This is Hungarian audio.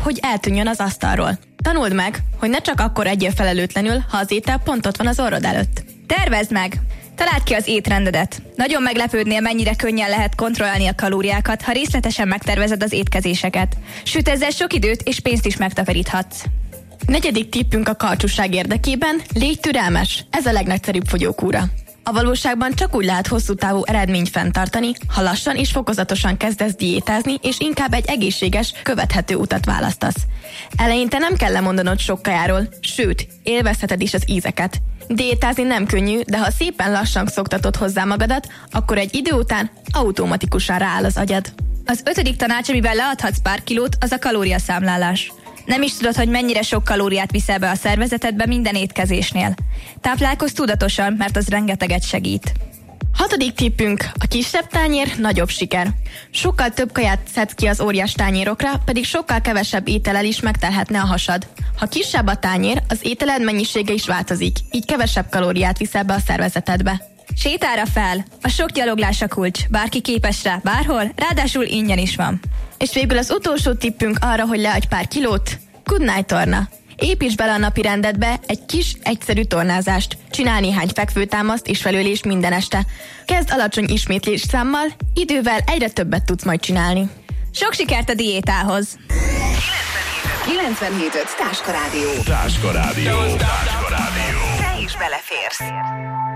hogy eltűnjön az asztalról. Tanuld meg, hogy ne csak akkor egyél felelőtlenül, ha az étel pont ott van az orrod előtt. Tervezd meg! Találd ki az étrendedet. Nagyon meglepődnél, mennyire könnyen lehet kontrollálni a kalóriákat, ha részletesen megtervezed az étkezéseket. Sőt, ezzel sok időt és pénzt is megtakaríthatsz. 4. tippünk a karcsúság érdekében: légy türelmes. Ez a legnagyszerűbb fogyókúra. A valóságban csak úgy lehet hosszú távú eredményt fenntartani, ha lassan és fokozatosan kezdesz diétázni, és inkább egy egészséges, követhető utat választasz. Eleinte nem kell lemondanod sok kajáról, sőt, élvezheted is az ízeket. Diétázni nem könnyű, de ha szépen lassan szoktatod hozzá magadat, akkor egy idő után automatikusan rááll az agyad. Az 5. tanács, amivel leadhatsz pár kilót, az a kalóriaszámlálás. Nem is tudod, hogy mennyire sok kalóriát viszel be a szervezetedbe minden étkezésnél. Táplálkozz tudatosan, mert az rengeteget segít. 6. tippünk: a kisebb tányér nagyobb siker. Sokkal több kaját szedsz ki az óriás tányérokra, pedig sokkal kevesebb étellel is megtelhetne a hasad. Ha kisebb a tányér, az ételed mennyisége is változik, így kevesebb kalóriát viszel be a szervezetedbe. Sétára fel! A sok gyaloglás a kulcs. Bárki képes rá bárhol, ráadásul ingyen is van. És végül az utolsó tippünk arra, hogy leadj pár kilót: Good Night torna. Építs bele a napi rendedbe egy kis, egyszerű tornázást. Csinálj néhány fekvőtámaszt és felülést minden este. Kezd alacsony ismétlés számmal, idővel egyre többet tudsz majd csinálni. Sok sikert a diétához! 97.5 Táska Rádió. Táska Rádió. Te is beleférsz.